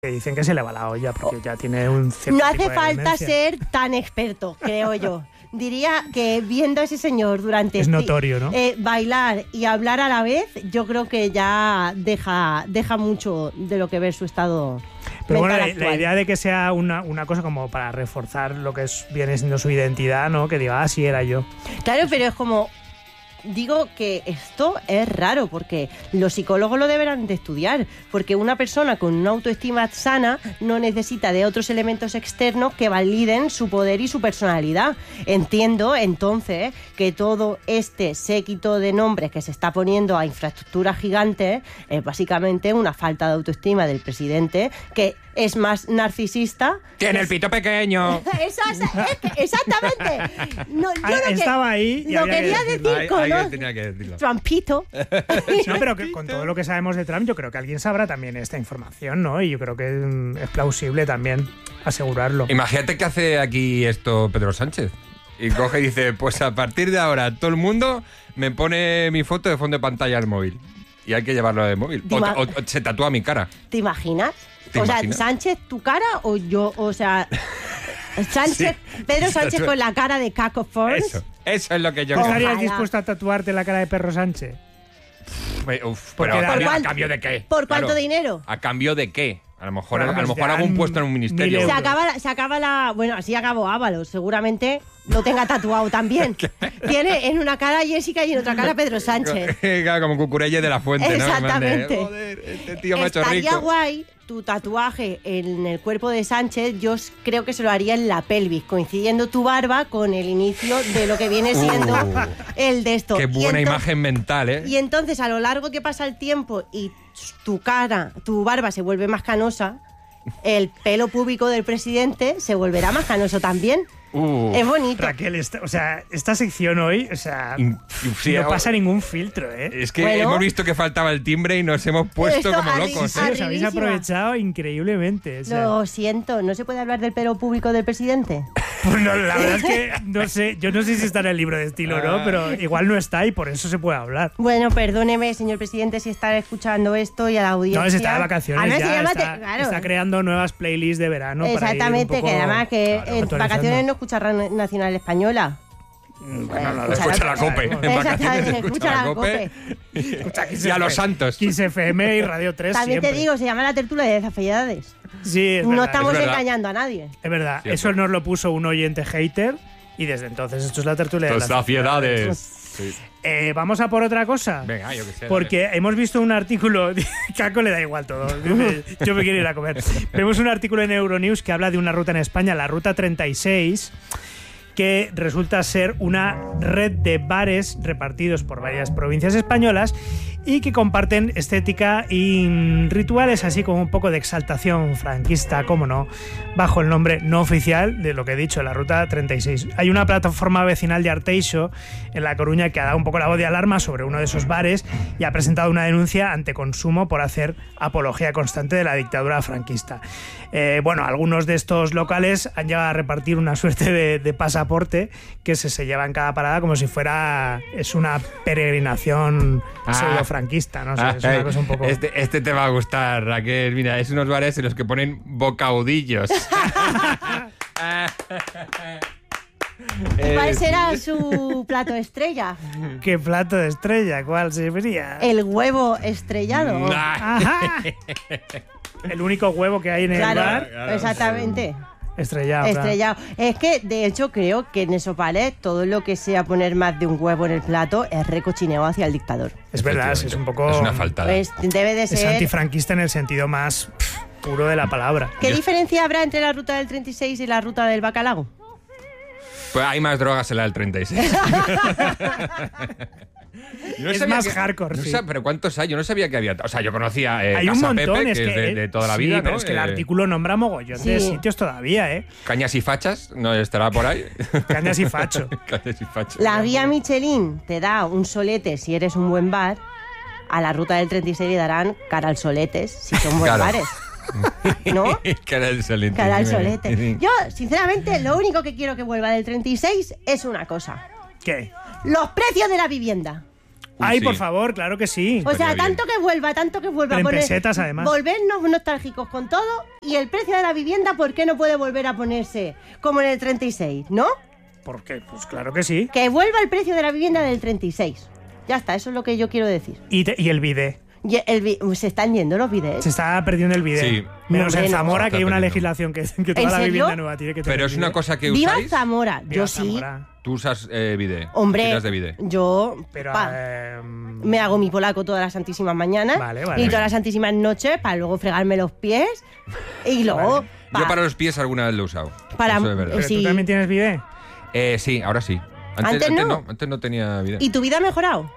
que dicen que se le va la olla porque ya tiene un cierto No tipo hace de falta demencia. ser tan experto, creo yo. Diría que viendo a ese señor durante... Es notorio, ¿no? Bailar y hablar a la vez, yo creo que ya deja mucho de lo que ver su estado Pero bueno, mental la actual. idea de que sea una cosa como para reforzar lo que viene siendo su identidad, ¿no? Que diga, sí, era yo. Claro, pero es como... Digo que esto es raro porque los psicólogos lo deberán de estudiar, porque una persona con una autoestima sana no necesita de otros elementos externos que validen su poder y su personalidad. Entiendo entonces que todo este séquito de nombres que se está poniendo a infraestructuras gigantes es básicamente una falta de autoestima del presidente que es más narcisista. Tiene el pito pequeño. Exactamente. No, yo Estaba ahí y lo había que quería decirlo. decir con Alguien tenía que decirlo. Trumpito. No, pero que con todo lo que sabemos de Trump, yo creo que alguien sabrá también esta información, ¿no? Y yo creo que es plausible también asegurarlo. Imagínate que hace aquí esto Pedro Sánchez. Y coge y dice, pues a partir de ahora todo el mundo me pone mi foto de fondo de pantalla al móvil. Y hay que llevarlo de móvil. O se tatúa mi cara. ¿Te imaginas? ¿Te o imaginas? sea, Sánchez, tu cara o yo, o sea, Sánchez, Sí. Pedro Sánchez con la cara de Caco Force. Eso es lo que yo ¿Tú Ojalá. estarías dispuesto a tatuarte la cara de Perro Sánchez? Uf, Porque pero da- ¿Por ¿a cuánto- cambio de qué? ¿Por cuánto Claro. dinero? ¿A cambio de qué? A lo mejor, Bueno, a lo pues mejor hago un dan puesto en un 1000 ministerio. euros. Se acaba la... Bueno, así acabó Ábalos. Seguramente lo tenga tatuado también. Tiene en una cara Jessica y en otra cara Pedro Sánchez. Claro, como Cucurelle de la Fuente, ¿no? Exactamente. Joder, este tío me ha hecho Estaría rico. guay tu tatuaje en el cuerpo de Sánchez. Yo creo que se lo haría en la pelvis, coincidiendo tu barba con el inicio de lo que viene siendo el de esto. Qué Y buena ento- imagen mental, ¿eh? Y entonces, a lo largo que pasa el tiempo y tu cara, tu barba se vuelve más canosa, el pelo púbico del presidente se volverá más canoso también. Es bonito. Raquel, esta sección hoy, Sí, no pasa ningún filtro, ¿eh? Es que Bueno. hemos visto que faltaba el timbre y nos hemos puesto Esto como arri- locos. Sí, ¿eh? os habéis Arribísima. aprovechado increíblemente. O sea, Lo siento, ¿no se puede hablar del pelo púbico del presidente? pues no, la verdad es que no sé, yo no sé si está en el libro de estilo o no, pero igual no está y por eso se puede hablar. Bueno, perdóneme, señor presidente, si está escuchando esto y a la audiencia. No, se está de vacaciones Además, ya, se llama está, está creando nuevas playlists de verano. para ir un Exactamente, poco, que además que claro, en actualizando. vacaciones no escucha Radio Nacional Española. Bueno, no, Escucha la COPE. En vacaciones Exactamente, escucha la COPE. Escucha Y a los santos. 15 FM y Radio 3 También siempre. te digo, se llama la tertulia de desafiedades. Sí, es No verdad, estamos es verdad. engañando a nadie. es verdad. Sí, Eso es nos lo puso un oyente hater y desde entonces esto es la tertulia de las Saciedades. Sí. Vamos a por otra cosa. Venga, yo que sé. Porque hemos visto un artículo, Caco le da igual todo, yo me quiero ir a comer. Vemos un artículo en Euronews que habla de una ruta en España, la Ruta 36, que resulta ser una red de bares repartidos por varias provincias españolas y que comparten estética y rituales así como un poco de exaltación franquista, como no, bajo el nombre no oficial de lo que he dicho, la Ruta 36. Hay una plataforma vecinal de Arteixo en La Coruña que ha dado un poco la voz de alarma sobre uno de esos bares y ha presentado una denuncia ante Consumo por hacer apología constante de la dictadura franquista. Bueno, algunos de estos locales han llegado a repartir una suerte de pasaporte que se lleva en cada parada como si fuera una peregrinación pseudo-franquista, ¿no? O sea, es una cosa un poco... Este te va a gustar, Raquel. Mira, es unos bares en los que ponen bocaudillos. ¿Cuál será su plato estrella? ¿Qué plato de estrella? ¿Cuál sería? El huevo estrellado. Ajá. El único huevo que hay en el Claro, bar, exactamente. estrellado. claro. Estrellado. Es que, de hecho, creo que en esos bares todo lo que sea poner más de un huevo en el plato es recochineo hacia el dictador. Es verdad, es un poco... Es una faltada. Pues debe de Es ser... antifranquista en el sentido más puro de la palabra. ¿Qué diferencia habrá entre la ruta del 36 y la ruta del bacalao? Pues hay más drogas en la del 36. Yo no Es sabía más hardcore, no sí. Pero ¿cuántos hay? Yo no sabía que había... O sea, yo conocía Hay un Casa montón, Pepe, es que que es de toda la sí, vida, ¿no? pero es que el artículo nombra mogollón de Sí. sitios todavía, ¿eh? Cañas y fachas, ¿no estará por ahí? Cañas y facho. Cañas y fachas. La guía Michelin te da un solete si eres un buen bar. A la ruta del 36 le darán cara al soletes si son buen Claro. bares. ¿No? Cara al solete. Cara al solete. Yo, sinceramente, lo único que quiero que vuelva del 36 es una cosa. ¿Qué? Los precios de la vivienda. Ay, Sí. por favor, claro que sí. O sea, Estaría bien. tanto que vuelva. Pero en pesetas, además. Volvernos nostálgicos con todo y el precio de la vivienda, ¿por qué no puede volver a ponerse como en el 36, no? ¿Por qué? Pues claro que sí. Que vuelva el precio de la vivienda del 36. Ya está, eso es lo que yo quiero decir. Y el bidet. Y se están yendo los bidets. Se está perdiendo el bidet. Sí. Menos en Hombre, no. Zamora, que hay una Está legislación que toda ¿En la serio? vivienda nueva tiene que tener Pero es una bidet. cosa que ¡Viva usáis. Zamora! Viva Yo sí. Zamora. Tú usas bidet. Hombre, Tiras de bidet. yo Pero... me hago mi polaco todas las santísimas mañanas Vale, vale. y todas las santísimas noches para luego fregarme los pies y luego... Yo para los pies alguna vez lo he usado. Para- Eso es verdad. ¿Pero sí. tú también tienes bidet? Sí, ahora sí. Antes no. Antes no tenía bidet. ¿Y tu vida ha mejorado?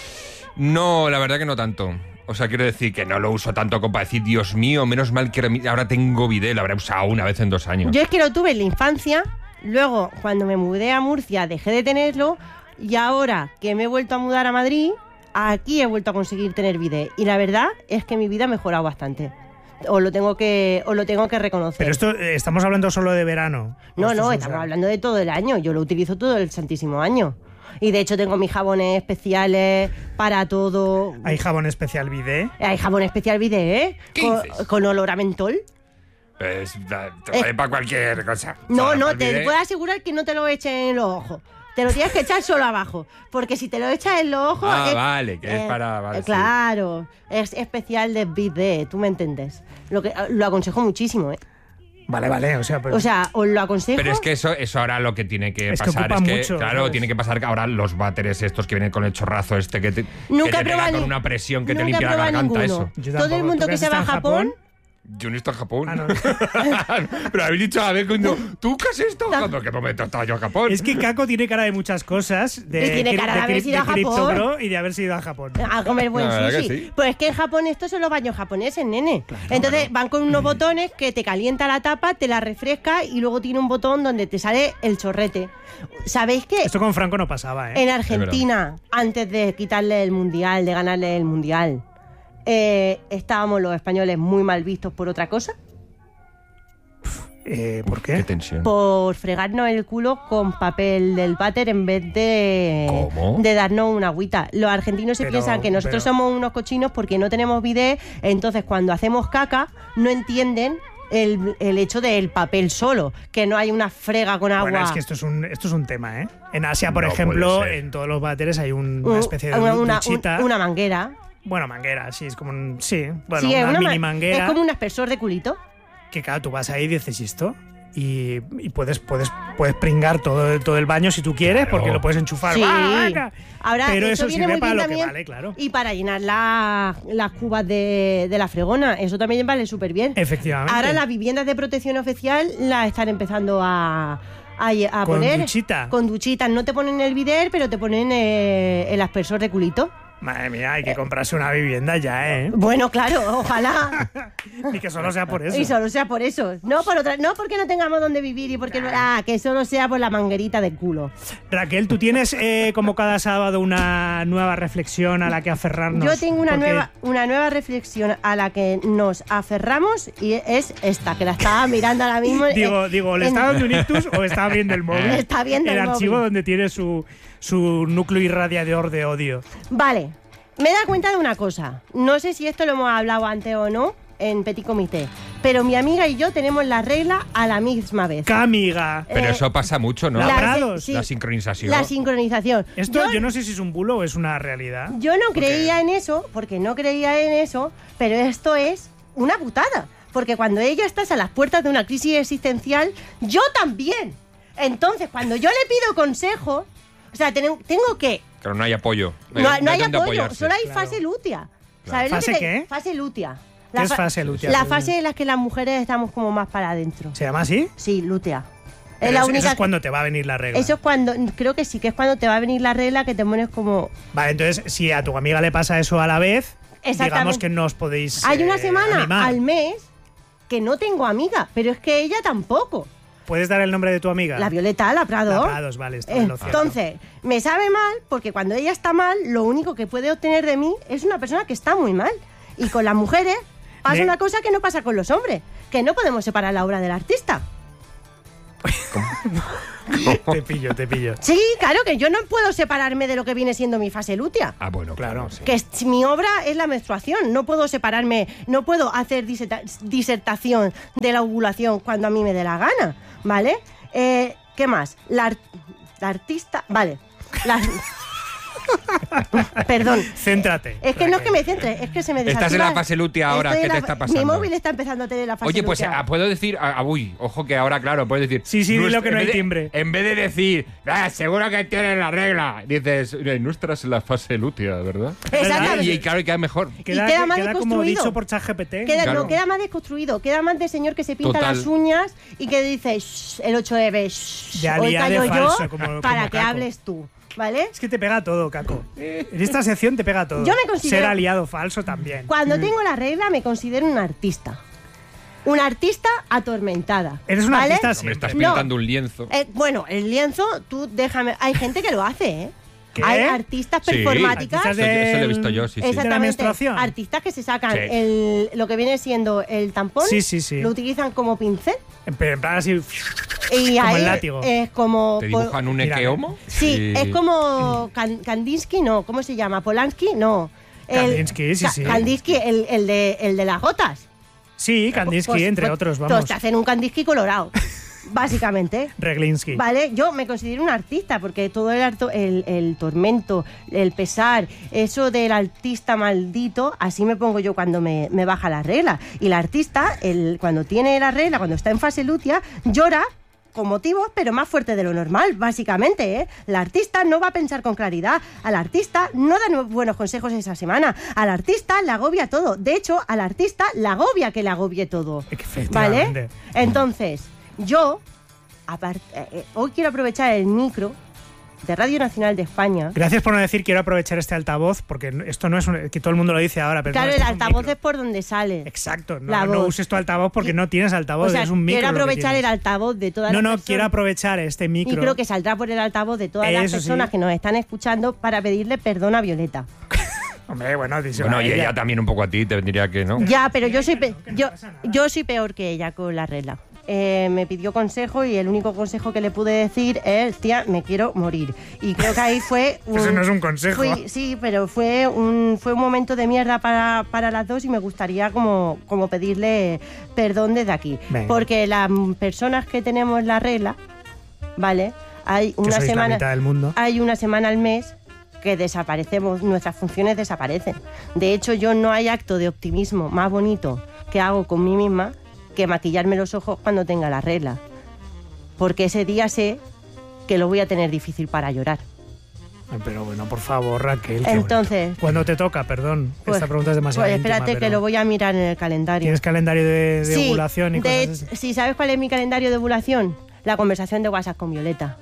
No, la verdad que no tanto. O sea, quiero decir que no lo uso tanto como para decir, Dios mío, menos mal que ahora tengo bidet. Lo habré usado una vez en 2 años. Yo es que lo tuve en la infancia, luego cuando me mudé a Murcia dejé de tenerlo y ahora que me he vuelto a mudar a Madrid, aquí he vuelto a conseguir tener bidet. Y la verdad es que mi vida ha mejorado bastante. Os lo tengo que reconocer. Pero esto, estamos hablando solo de verano. No, Esto es estamos hablando de todo el año. Yo lo utilizo todo el santísimo año. Y de hecho tengo mis jabones especiales para todo. ¿Hay jabón especial bidet? Hay jabón especial bidet, ¿eh? ¿Qué Con, dices? con olor a mentol. Pues te vale para cualquier cosa. No, Para no, el te bidet. puedo asegurar que no te lo eches en los ojos. Te lo tienes que echar solo abajo. Porque si te lo echas en los ojos... Ah, vale, que es para... Vale, sí. claro, es especial de bidet, tú me entiendes. Lo aconsejo muchísimo, ¿eh? Vale, vale, o sea... Pues, O sea, os lo aconsejo... Pero es que eso ahora lo que tiene que Es que pasar ocupa es que, mucho, claro, ¿sabes? tiene que pasar que ahora los váteres estos que vienen con el chorrazo este que te, Nunca que he te pega probado con ni- una presión que te nunca he limpia la probado garganta, ninguno. eso. Yo Todo el tampoco. mundo ¿Tú que se va a estás en Japón... Yo no estoy en Japón. Ah, no. Pero habéis dicho a ver cuando tú casi estás jugando. ¿Qué momento estaba yo a Japón? Es que Caco tiene cara de muchas cosas. De, Y tiene cara de haber sido a Crypto Japón. Bro y de haber sido a Japón. A comer buen La verdad que sushi. sí. Pues es que en Japón estos son los baños japoneses, nene. Entonces van con unos botones que te calienta la tapa, te la refresca y luego tiene un botón donde te sale el chorrete. ¿Sabéis qué? Esto con Franco no pasaba, ¿eh? En Argentina, antes de quitarle el mundial, de ganarle el mundial, estábamos los españoles muy mal vistos por otra cosa. ¿Por Qué qué? tensión. Por fregarnos el culo con papel del váter en vez de, ¿Cómo? de darnos una agüita. Los argentinos se Pero- piensan que nosotros pero- somos unos cochinos porque no tenemos bidet, entonces cuando hacemos caca no entienden el hecho del papel solo, que no hay una frega con agua. Bueno, es que esto es un tema, ¿eh? En Asia, por No ejemplo, puede ser. en todos los váteres hay una especie de una duchita. una manguera. Bueno, manguera, sí, es como un... Sí, bueno, Sí, es una ma- mini manguera. Es como un aspersor de culito. Que claro, tú vas ahí y dices, ¿y esto? Y puedes pringar todo el baño si tú quieres, Claro. porque lo puedes enchufar. Sí. ¡Va, vaca! Ahora, Pero eso viene sirve muy para bien lo que también. vale, claro. Y para llenar las cubas de la fregona. Eso también vale súper bien. Efectivamente. Ahora las viviendas de protección oficial las están empezando a Con poner. duchita. Con duchitas. No te ponen el bidet, pero te ponen el aspersor de culito. Madre mía, hay que comprarse una vivienda ya, ¿eh? Bueno, claro, ojalá. Y que solo sea por eso. Y solo sea por eso. No por otra, no porque no tengamos dónde vivir y porque que solo sea por la manguerita del culo. Raquel, ¿tú tienes como cada sábado una nueva reflexión a la que aferrarnos? Yo tengo una Porque- nueva reflexión a la que nos aferramos y es esta, que la estaba mirando ahora mismo. Digo, ¿le está dando un ictus o está abriendo el móvil? Está viendo el archivo móvil. donde tiene su núcleo irradiador de odio. Vale, me he dado cuenta de una cosa. No sé si esto lo hemos hablado antes o no en Petit Comité, pero mi amiga y yo tenemos la regla a la misma vez. ¡Camiga! Pero eso pasa mucho, ¿no? Labrados. sí, La sincronización. La sincronización. Esto yo no sé si es un bulo o es una realidad. Yo no Porque- creía en eso, porque no creía en eso, pero esto es una putada. Porque cuando ella estás a las puertas de una crisis existencial, yo también. Entonces, cuando yo le pido consejo, o sea, tengo que... Pero no hay apoyo. No hay dónde apoyo, apoyarse. solo hay Claro. fase lútea. Claro. ¿Sabes lo ¿Fase que qué? Fase lútea. ¿Qué es fase lútea? La fase en la que las mujeres estamos como más para adentro. ¿Se llama así? Sí, lútea. Pero Es la eso única es cuando te va a venir la regla. Eso es cuando, creo que sí, que es cuando te va a venir la regla que te pones como... Vale, entonces, si a tu amiga le pasa eso a la vez, Exactamente. digamos que no os podéis Hay una semana animar. al mes que no tengo amiga, pero es que ella tampoco. ¿Puedes dar el nombre de tu amiga? La Violeta, la Prado. La Prados, vale, está en lo cierto. Entonces, me sabe mal porque cuando ella está mal, lo único que puede obtener de mí es una persona que está muy mal. Y con las mujeres pasa Me- una cosa que no pasa con los hombres, que no podemos separar la obra del artista. Te pillo. Sí, claro, que yo no puedo separarme de lo que viene siendo mi fase lútea. Ah, bueno, Claro. sí. Que mi obra es la menstruación. No puedo separarme, no puedo hacer disertación de la ovulación cuando a mí me dé la gana, ¿vale? ¿Qué más? La artista... Vale. Perdón. Céntrate. Es que no es que me centre, es que se me desactiva. Estás en la fase lútea ahora, Estoy ¿qué en te la está Mi pasando? móvil está empezando a tener la fase Oye, pues lútea. puedo decir, uy, ojo que ahora, claro, puedes decir. Sí, dilo que no hay en vez de- timbre. En vez de decir, seguro que tienes la regla, dices, no estás en la fase lútea, ¿verdad? Exactamente. Y claro, queda mejor. queda más como desconstruido. dicho por ChatGPT. Claro. No, queda más desconstruido, queda más de señor que se pinta Total. las uñas y que dice el 8EB, Ya hoy lía de callo yo falso, como para que Caco. hables tú, ¿vale? Es que te pega todo, Caco. En esta sección te pega todo. Yo me considero- Ser aliado falso también. Cuando tengo la regla me considero un artista. Una artista atormentada. Eres una ¿vale? artista Hombre, siempre. estás No. pintando un lienzo. Bueno, el lienzo, tú déjame... Hay gente que lo hace, ¿eh? ¿Qué? Hay artistas Sí, performáticas... artistas Eso lo he visto yo, sí, sí. ¿De la Exactamente. menstruación? Artistas que se sacan Sí. lo que viene siendo el tampón, Sí. lo utilizan como pincel Pero en plan así. y Como ahí el látigo. es como... ¿Te dibujan un Mira, equeomo? Sí, es como Kandinsky, no, ¿cómo se llama? Polanski, no. Kandinsky, sí. Kandinsky, el de las gotas. Sí, Kandinsky, Pues- entre pues, otros, Todos vamos. te hacen un Kandinsky colorado, básicamente. Reglinsky. Vale, yo me considero un artista porque todo el tormento, el pesar, eso del artista maldito, así me pongo yo cuando me baja la regla. Y el artista, cuando tiene la regla, cuando está en fase lútea, llora con motivos, pero más fuerte de lo normal, básicamente, ¿eh? El artista no va a pensar con claridad. Al artista no da buenos consejos esa semana. Al artista le agobia todo. De hecho, al artista le agobia que le agobie todo. Efectivamente. ¿Vale? Entonces, yo, hoy quiero aprovechar el micro de Radio Nacional de España. Gracias por no decir quiero aprovechar este altavoz, porque esto no es que todo el mundo lo dice ahora, pero Claro, no, el esto es un altavoz micro. es por donde sale. Exacto, la no voz. uses tu altavoz porque no tienes altavoz, O sea, es un micro. quiero lo que aprovechar el tienes. altavoz de todas No, las no, personas. quiero aprovechar este micro. Micro que saldrá por el altavoz de todas las Eso sí. personas que nos están escuchando para pedirle perdón a Violeta. Hombre, bueno, díselo Bueno, a y ella. ella también un poco a ti, te vendría que no. Ya, pero yo soy no pasa nada. yo soy peor que ella con la regla. Me pidió consejo y el único consejo que le pude decir es, tía, me quiero morir. Y creo que ahí fue Eso no es un consejo. Sí, pero fue un momento de mierda para las dos y me gustaría como pedirle perdón desde aquí. Venga. Porque las personas que tenemos la regla, ¿vale? Hay Que una sois la semana, mitad del mundo. hay una semana al mes que desaparecemos, nuestras funciones desaparecen. De hecho, yo no hay acto de optimismo más bonito que hago con mí misma que maquillarme los ojos cuando tenga la regla. Porque ese día sé que lo voy a tener difícil para llorar. Ay, pero bueno, por favor, Raquel. qué Entonces- bonito. Cuando te toca, perdón. Pues- Esta pregunta es demasiado Pues íntima, espérate que pero lo voy a mirar en el calendario. ¿Tienes calendario de Sí, ovulación y de cosas así? sí, ¿sabes cuál es mi calendario de ovulación? La conversación de WhatsApp con Violeta.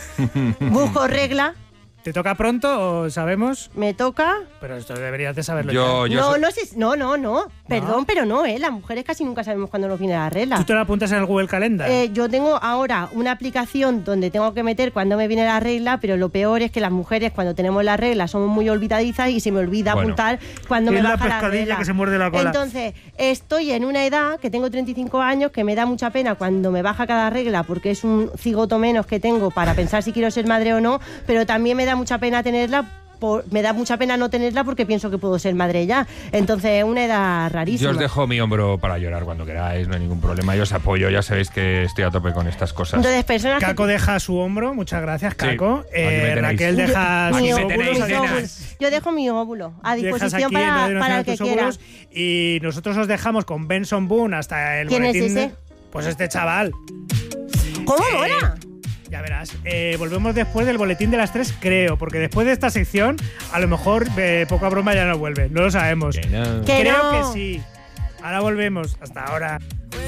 Busco regla, ¿Te toca pronto o sabemos? me toca... Pero esto deberías de saberlo Yo ya. No, soy- no sé, no. Perdón, pero no, las mujeres casi nunca sabemos cuándo nos viene la regla. ¿Tú te lo apuntas en el Google Calendar? Yo tengo ahora una aplicación donde tengo que meter cuando me viene la regla, pero lo peor es que las mujeres cuando tenemos la regla somos muy olvidadizas y se me olvida Bueno. apuntar cuando Es me la baja la pescadilla regla. que se muerde la cola. Entonces, estoy en una edad que tengo 35 años que me da mucha pena cuando me baja cada regla porque es un cigoto menos que tengo para pensar si quiero ser madre o no, pero también me da mucha pena tenerla. Me da mucha pena no tenerla porque pienso que puedo ser madre ya. Entonces es una edad rarísima. Yo os dejo mi hombro para llorar cuando queráis, no hay ningún problema. Yo os apoyo, ya sabéis que estoy a tope con estas cosas. Entonces, personas que- Caco deja su hombro, muchas gracias, Caco. aquí me tenéis. Raquel deja Aquí sus me óvulos. tenéis, mis nenas. óvulos. Yo dejo mi óvulo a Dejas disposición aquí en Radio para el Nacional que tus quiera. óvulos y nosotros os dejamos con Benson Boone hasta el ¿Quién es boletín de- ese? Pues este chaval. ¿Cómo mola? Ya verás. Volvemos después del boletín de las 3, creo, porque después de esta sección, a lo mejor poca broma ya no vuelve. No lo sabemos. Que no. Que Creo no. que sí. Ahora volvemos. Hasta ahora.